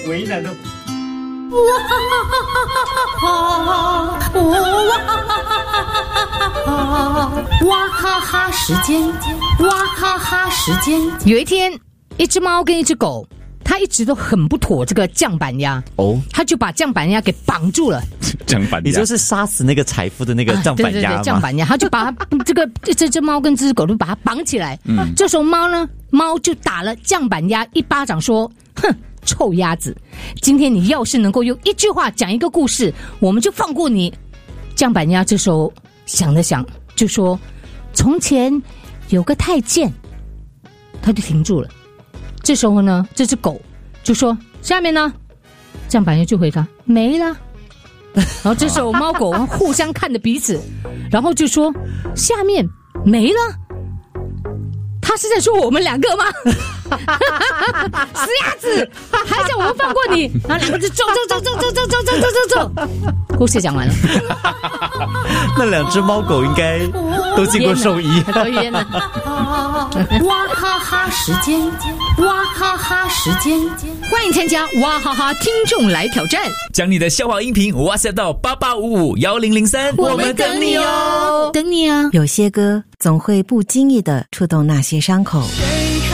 为难的。 哇哈哈时间，哇哈哈时间。有一天，一只猫跟一只狗，它一直都很不妥这个酱板鸭哦，它就把酱板鸭给绑住了。 酱板鸭， 你就是杀死那个财富的那个酱板鸭吗？ 对，酱板鸭，它就把它这只猫跟这只狗就把它绑起来。这时候猫就打了酱板鸭一巴掌，说：“哼。”臭鸭子，今天你要是能够用一句话讲一个故事，我们就放过你。酱板鸭这时候想了想，就说：从前有个太监。他就停住了。这时候呢，这只狗就说：下面呢？酱板鸭就回答：没了。然后这时候猫狗互相看着彼此，然后就说：下面没了。他是在说我们两个吗？死鸭子，还叫我们放过你？然后两个就走。故事讲完了。 那两只猫狗应该都经过兽医， 都淹了。哇哈哈时间，哇哈哈时间，欢迎参加哇哈哈听众来挑战， 将你的笑话音频WhatsApp到88551003， 我们等你哦，等你啊！ 有些歌总会不经意地触动那些伤口。